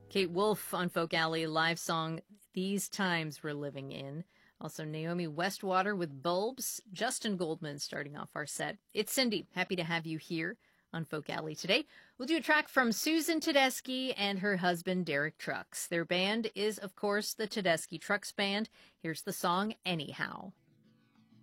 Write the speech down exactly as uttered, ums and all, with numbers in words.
Kate Wolf on Folk Alley, live song, These Times We're Living In. Also Naomi Westwater with Bulbs. Justin Goldman starting off our set. It's Cindy. Happy to have you here on Folk Alley today. We'll do a track from Susan Tedeschi and her husband Derek Trucks. Their band is, of course, the Tedeschi Trucks Band. Here's the song, Anyhow.